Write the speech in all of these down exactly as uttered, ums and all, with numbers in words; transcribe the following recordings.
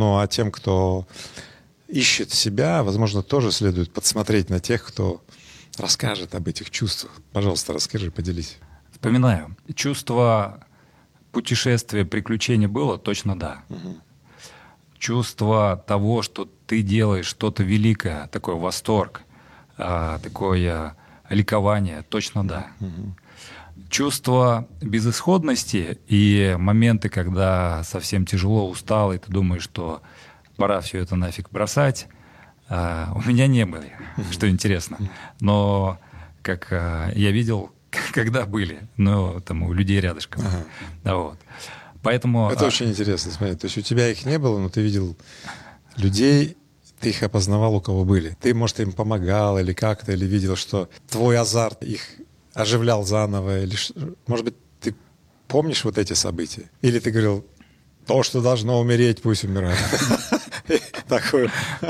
Ну, а тем, кто ищет себя, возможно, тоже следует подсмотреть на тех, кто расскажет об этих чувствах. Пожалуйста, расскажи, поделись. Вспоминаю. Чувство путешествия, приключений было? Точно да. Угу. Чувство того, что ты делаешь что-то великое, такой восторг, такое ликование, точно да. Угу. Чувство безысходности и моменты, когда совсем тяжело, устал, и ты думаешь, что пора все это нафиг бросать, у меня не были, что интересно. Но как я видел, когда были, но там у людей рядышком. Ага. Да, вот. Поэтому, это а... очень интересно, смотри. То есть у тебя их не было, но ты видел людей, ты их опознавал, у кого были. Ты, может, им помогал или как-то, или видел, что твой азарт их оживлял заново, или, может быть, ты помнишь вот эти события? Или ты говорил, то, что должно умереть, пусть умирает. Такое.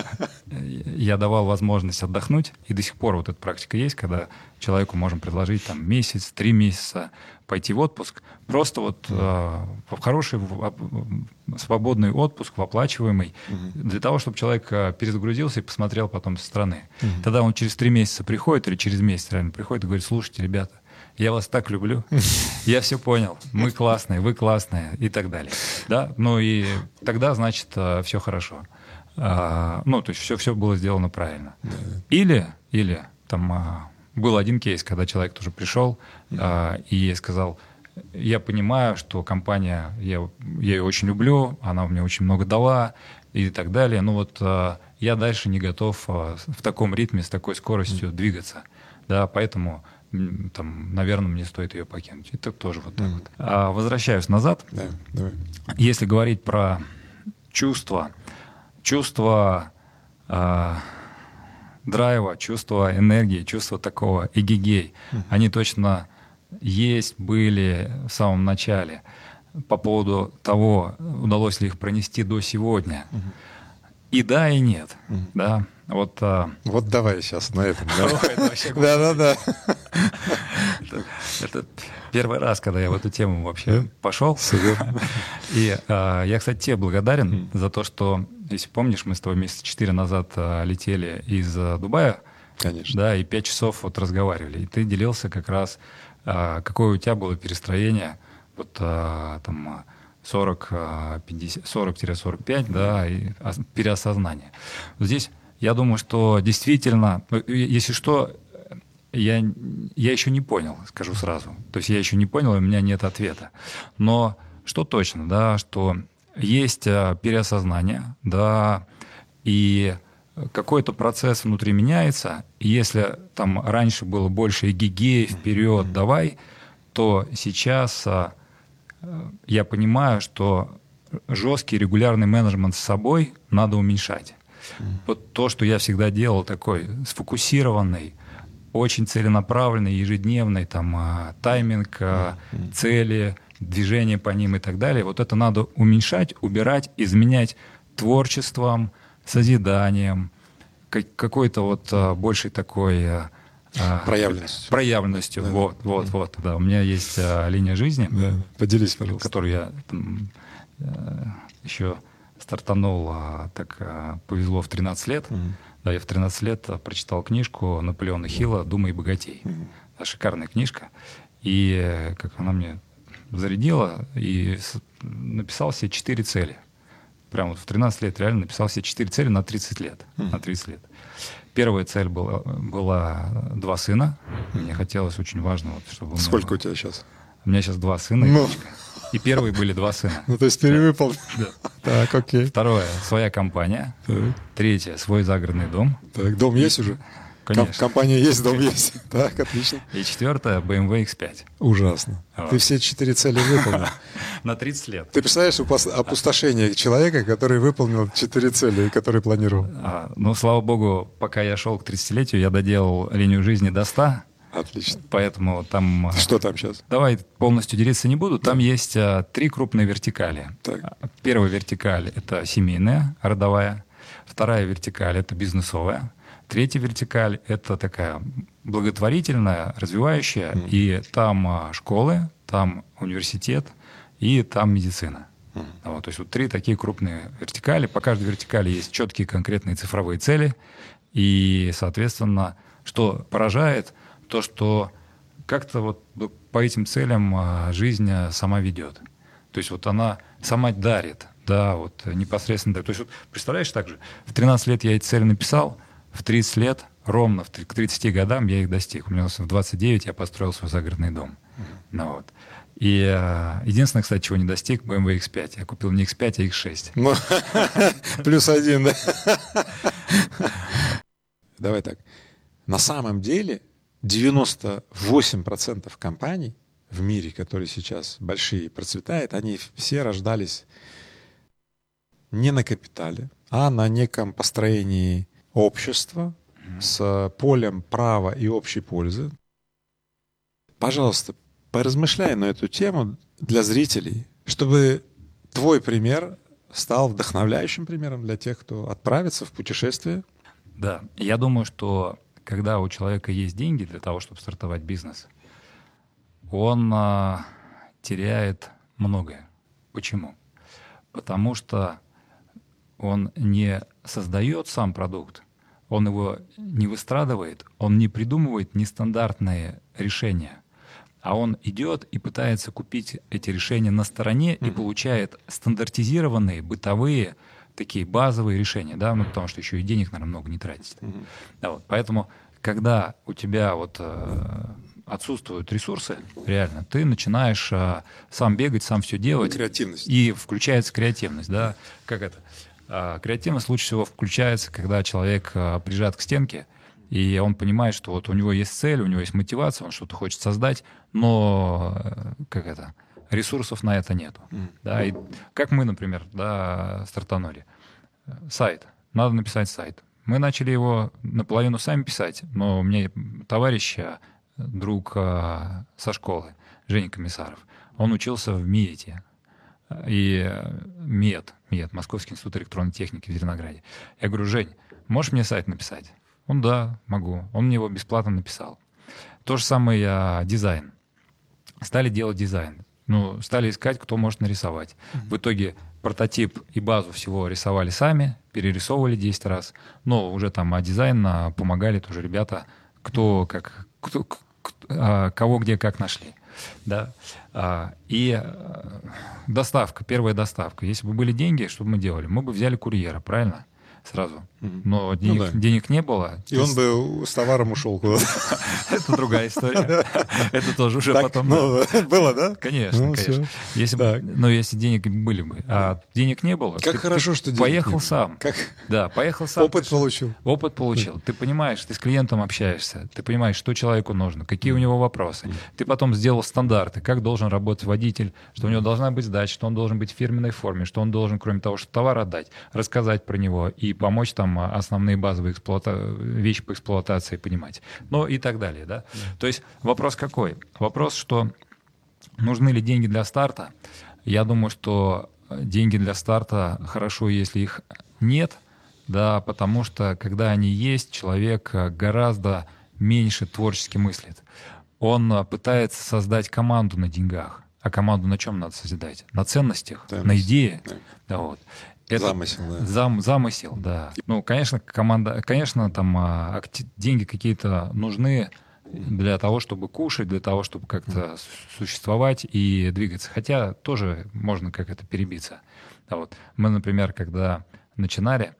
Я давал возможность отдохнуть, и до сих пор вот эта практика есть, когда человеку можем предложить там месяц, три месяца пойти в отпуск, просто вот mm. э, в хороший, в, в, свободный отпуск, в оплачиваемый, mm-hmm. для того, чтобы человек перезагрузился и посмотрел потом со стороны. Mm-hmm. Тогда он через три месяца приходит, или через месяц реально приходит и говорит, слушайте, ребята, я вас так люблю, я все понял, мы классные, вы классные и так далее. Да? Ну и тогда, значит, все хорошо. А, ну, то есть все, все было сделано правильно. Или, или там а, был один кейс, когда человек тоже пришел а, и сказал, я понимаю, что компания, я, я ее очень люблю, она мне очень много дала и так далее, но вот а, я дальше не готов а, в таком ритме, с такой скоростью mm. двигаться. Да, поэтому... Там, наверное, мне стоит ее покинуть. Это тоже вот так mm. вот. А, возвращаюсь назад. Да, давай. Если говорить про чувства, чувство а, драйва, чувство энергии, чувство такого эгегей, mm. они точно есть, были в самом начале. По поводу того, удалось ли их пронести до сегодня. Mm. И да, и нет. Mm. Да. Вот, а... вот давай сейчас на этом. Да-да-да. Это первый раз, когда я в эту тему вообще пошел. И я, кстати, тебе благодарен за то, что, если помнишь, мы с тобой месяца четыре назад летели из Дубая. Конечно. Да, и пять часов вот разговаривали. И ты делился как раз, какое у тебя было перестроение, вот там сорок-сорок пять, да, и переосознание. Здесь я думаю, что действительно, если что, я, я еще не понял, скажу сразу. То есть я еще не понял, и у меня нет ответа. Но что точно, да, что есть переосознание, да, и какой-то процесс внутри меняется, и если там раньше было больше эгегеи, вперед, mm-hmm. давай, то сейчас я понимаю, что жесткий регулярный менеджмент с собой надо уменьшать. Mm. Вот то, что я всегда делал, такой сфокусированный, очень целенаправленный, ежедневный, там, тайминг, mm. цели, движение по ним и так далее, вот это надо уменьшать, убирать, изменять творчеством, созиданием, какой-то вот большей такой... Проявленностью. Проявленностью, да. вот, вот, да. вот. Да. У меня есть а, линия жизни, да. Поделись, пожалуйста. Которую я там, а, еще стартанул, а, так а, повезло в тринадцать лет. Mm-hmm. Да, я в тринадцать лет прочитал книжку Наполеона Хилла «Думай богатей». Mm-hmm. Да, шикарная книжка. И как она мне зарядила, и написал себе четыре цели. Прямо вот в тринадцать лет реально написал себе четыре цели на тридцать лет. Mm-hmm. На тридцать лет. Первая цель была, была два сына. Мне хотелось, очень важно, вот, чтобы... Сколько у, у тебя сейчас? У меня сейчас два сына. Ну. И, и первые были два сына. Ну, то есть перевыполнил. Да. Так, окей. Второе — своя компания. Так. Третье — свой загородный дом. Так, дом есть уже? Конечно. Компания есть, дом есть. Так, отлично. И четвертое — бэ эм вэ икс пять. Ужасно. Вот. Ты все четыре цели выполнил. На тридцать лет. Ты представляешь опустошение человека, который выполнил четыре цели, который планировал? А, ну, слава богу, пока я шел к тридцатилетию, я доделал линию жизни до ста. Отлично. Поэтому там... Что там сейчас? Давай полностью делиться не буду. Там да. есть а, три крупные вертикали. Так. Первая вертикаль — это семейная, родовая. Вторая вертикаль — это бизнесовая. Третья вертикаль — это такая благотворительная, развивающая. Mm. И там а, школы, там университет и там медицина. Mm. Вот, то есть вот три такие крупные вертикали. По каждой вертикали есть четкие конкретные цифровые цели. И, соответственно, что поражает, то, что как-то вот по этим целям жизнь сама ведет. То есть вот она сама дарит, да, вот непосредственно дарит. То есть вот представляешь так же, в тринадцать лет я эти цели написал, в тридцать лет, ровно к тридцати годам я их достиг. У меня в двадцать девять я построил свой загородный дом. Mm-hmm. Ну, вот. И э, единственное, кстати, чего не достиг, бэ эм вэ икс пять. Я купил не икс пять, а икс шесть. Плюс один, да? Давай так. На самом деле девяносто восемь процентов компаний в мире, которые сейчас большие и процветают, они все рождались не на капитале, а на неком построении общества mm-hmm. с полем права и общей пользы. Пожалуйста, поразмышляй на эту тему для зрителей, чтобы твой пример стал вдохновляющим примером для тех, кто отправится в путешествие. Да, я думаю, что когда у человека есть деньги для того, чтобы стартовать бизнес, он а, теряет многое. Почему? Потому что он не создает сам продукт, он его не выстрадывает, он не придумывает нестандартные решения, а он идет и пытается купить эти решения на стороне mm-hmm. и получает стандартизированные бытовые такие базовые решения, да, ну потому что еще и денег, наверное, много не тратить. Mm-hmm. Да, вот, поэтому, когда у тебя вот э, отсутствуют ресурсы, реально, ты начинаешь э, сам бегать, сам все делать. Креативность. И включается креативность, да, как это? Э, креативность лучше всего включается, когда человек э, прижат к стенке, и он понимает, что вот у него есть цель, у него есть мотивация, он что-то хочет создать, но э, как это? Ресурсов на это нету. Mm. Да, и как мы, например, да, стартанули. Сайт. Надо написать сайт. Мы начали его наполовину сами писать, но у меня товарищ, друг со школы, Женя Комиссаров, он учился в МИЭТе. И МИЭТ, МИЭТ, Московский институт электронной техники в Зеленограде. Я говорю: Жень, можешь мне сайт написать? Он: да, могу. Он мне его бесплатно написал. То же самое а, дизайн. Стали делать дизайн. Ну, стали искать, кто может нарисовать. Mm-hmm. В итоге прототип и базу всего рисовали сами, перерисовывали десять раз. Но уже там а дизайн а, помогали тоже ребята, кто как, кто, кто, а, кого где как нашли. Да? А, и а, доставка, первая доставка. Если бы были деньги, что бы мы делали? Мы бы взяли курьера, правильно? Сразу. Но денег, ну, да. денег не было. И он бы с товаром ушел куда-то. Это другая история. Это тоже уже потом... Было, да? Конечно, конечно. Но если денег были бы, а денег не было... Как хорошо, что денег поехал сам. Да, поехал сам. Опыт получил. Опыт получил. Ты понимаешь, ты с клиентом общаешься, ты понимаешь, что человеку нужно, какие у него вопросы. Ты потом сделал стандарты, как должен работать водитель, что у него должна быть сдача, что он должен быть в фирменной форме, что он должен, кроме того, что товар отдать, рассказать про него и помочь там основные базовые эксплуата... вещи по эксплуатации понимать. Ну и так далее. Да? Yeah. То есть вопрос какой? Вопрос, что нужны ли деньги для старта? Я думаю, что деньги для старта хорошо, если их нет, да, потому что когда они есть, человек гораздо меньше творчески мыслит. Он пытается создать команду на деньгах. А команду на чем надо созидать? На ценностях, Ценность. на идее. Yeah. Да, вот. Это замысел, да. Зам, замысел, да. Ну, конечно, команда, конечно, там акти- деньги какие-то нужны для того, чтобы кушать, для того, чтобы как-то существовать и двигаться. Хотя тоже можно как это перебиться. Да, вот. Мы, например, когда начинали,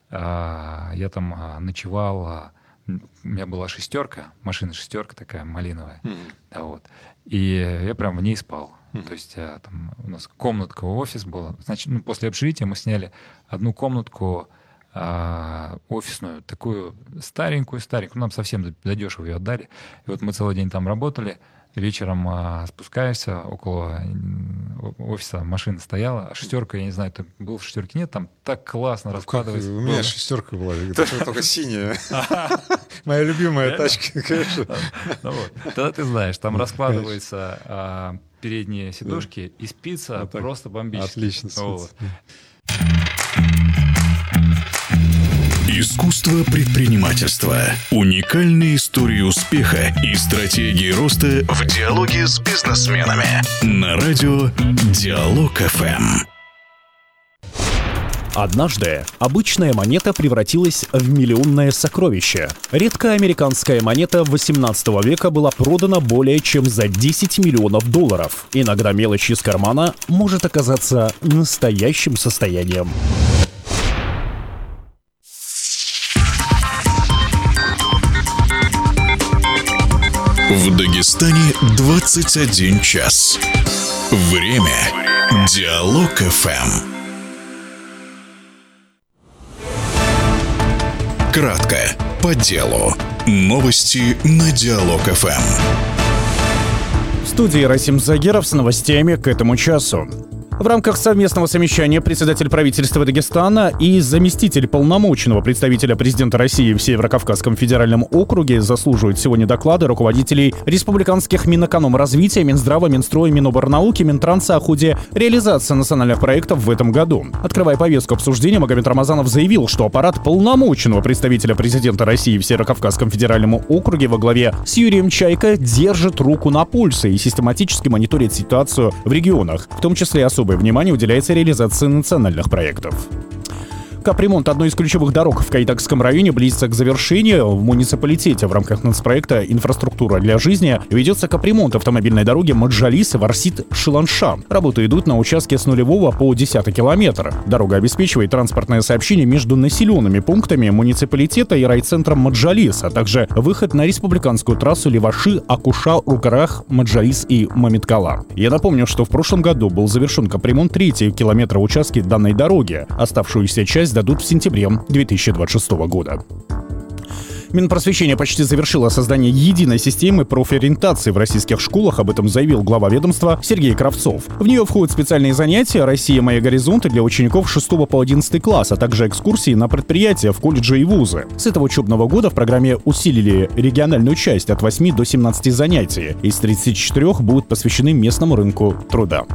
я там ночевал, у меня была шестерка, машина шестерка такая малиновая, mm-hmm. да, вот. И я прям в ней спал. Mm-hmm. То есть а, там у нас комнатка, офис была. Значит, ну, после общежития мы сняли одну комнатку а, офисную, такую старенькую-старенькую. Нам совсем задешево ее отдали. И вот мы целый день там работали. Вечером а, спускаешься, около офиса машина стояла, а шестерка, я не знаю, ты был в шестерке? Нет, там так классно ну, раскладывается. У меня шестерка была, только синяя. Моя любимая тачка, конечно. Тогда ты знаешь, там раскладывается передние сидушки, и спица просто бомбически. Отлично спица. Искусство предпринимательства. Уникальные истории успеха и стратегии роста в диалоге с бизнесменами. На радио Диалог эф эм. Однажды обычная монета превратилась в миллионное сокровище. Редкая американская монета восемнадцатого века была продана более чем за десять миллионов долларов. Иногда мелочь из кармана может оказаться настоящим состоянием. В Дагестане двадцать один час. Время. Диалог эф эм. Кратко, по делу. Новости на Диалог эф эм. В студии Расим Загиров с новостями к этому часу. В рамках совместного совещания председатель правительства Дагестана и заместитель полномочного представителя президента России в Северо-Кавказском федеральном округе заслуживают сегодня доклады руководителей республиканских Минэкономразвития, Минздрава, Минстроя, Миноборнауки, Минтранса о ходе реализации национальных проектов в этом году. Открывая повестку обсуждения, Магомед Рамазанов заявил, что аппарат полномочного представителя президента России в Северо-Кавказском федеральном округе во главе с Юрием Чайко держит руку на пульсе и систематически мониторит ситуацию в регионах, в том числе особо внимание уделяется реализации национальных проектов. Капремонт одной из ключевых дорог в Кайтакском районе близится к завершению. В муниципалитете в рамках нацпроекта «Инфраструктура для жизни» ведется капремонт автомобильной дороги Маджалис-Варсит-Шиланша. Работы идут на участке с нулевого по десятый километр. Дорога обеспечивает транспортное сообщение между населенными пунктами муниципалитета и райцентром Маджалис, а также выход на республиканскую трассу Леваши, Акуша, Рукарах, Маджалис и Мамиткала. Я напомню, что в прошлом году был завершен капремонт третьего километра участки данной дороги. Оставшуюся часть дадут в сентябре две тысячи двадцать шестого года. Минпросвещение почти завершило создание единой системы профориентации в российских школах. Об этом заявил глава ведомства Сергей Кравцов. В нее входят специальные занятия «Россия. Мои горизонты» для учеников шестого по одиннадцатый класс, а также экскурсии на предприятия в колледжи и вузы. С этого учебного года в программе усилили региональную часть от восьми до семнадцати занятий. Из тридцати четырёх будут посвящены местному рынку труда.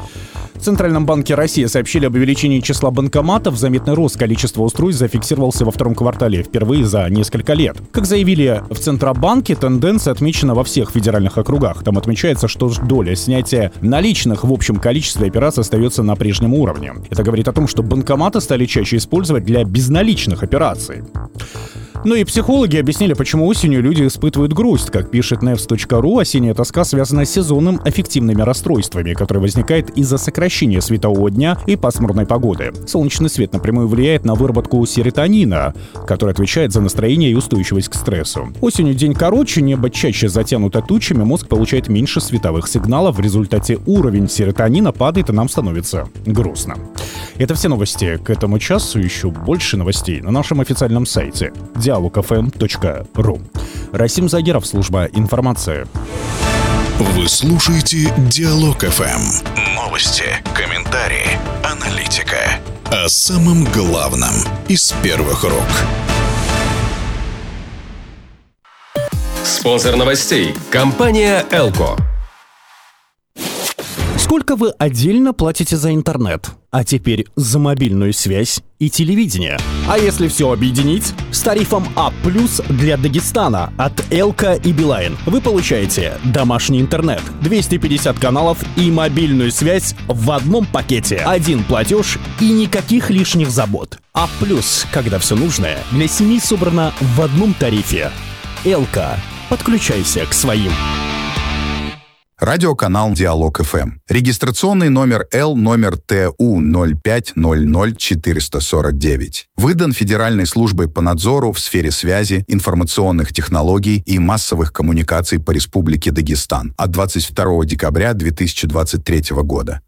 В Центральном банке России сообщили об увеличении числа банкоматов. Заметный рост количества устройств зафиксировался во втором квартале, впервые за несколько лет. Как заявили в Центробанке, тенденция отмечена во всех федеральных округах. Там отмечается, что доля снятия наличных в общем количестве операций остается на прежнем уровне. Это говорит о том, что банкоматы стали чаще использовать для безналичных операций. Ну и психологи объяснили, почему осенью люди испытывают грусть. Как пишет нэвс точка ру, осенняя тоска связана с сезонным аффективными расстройствами, которые возникают из-за сокращения светового дня и пасмурной погоды. Солнечный свет напрямую влияет на выработку серотонина, который отвечает за настроение и устойчивость к стрессу. Осенью день короче, небо чаще затянуто тучами, мозг получает меньше световых сигналов. В результате уровень серотонина падает, и нам становится грустно. Это все новости к этому часу. Еще больше новостей на нашем официальном сайте диалог эф эм точка ру. Расим Загиров, служба информации. Вы слушаете Диалог эф эм. Новости, комментарии, аналитика. О самом главном из первых рук. Спонсор новостей – компания «Элко». Сколько вы отдельно платите за интернет? А теперь за мобильную связь и телевидение. А если все объединить? С тарифом А плюс для Дагестана от Элко и Билайн вы получаете домашний интернет, двести пятьдесят каналов и мобильную связь в одном пакете. Один платеж и никаких лишних забот. А плюс, когда все нужное для семьи собрано в одном тарифе. Элко. Подключайся к своим. Радиоканал Диалог эф эм. Регистрационный номер Л номер Т У ноль пять ноль ноль четыре сорок девять. Выдан Федеральной службой по надзору в сфере связи, информационных технологий и массовых коммуникаций по Республике Дагестан от двадцать второго декабря две тысячи двадцать третьего года.